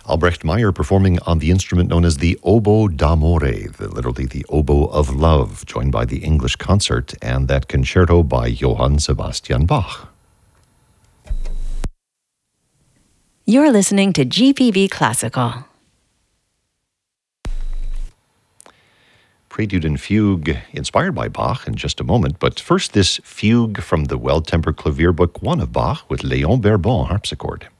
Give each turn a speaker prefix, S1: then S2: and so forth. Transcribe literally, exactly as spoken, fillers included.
S1: Albrecht Meyer performing on the instrument known as the oboe d'amore, the, literally the oboe of love, joined by the English Concert and that concerto by Johann Sebastian Bach.
S2: You're listening to G P V Classical.
S1: Prelude and Fugue, inspired by Bach in just a moment, but first this fugue from the Well-Tempered Clavier Book one of Bach with Léon Berbon harpsichord.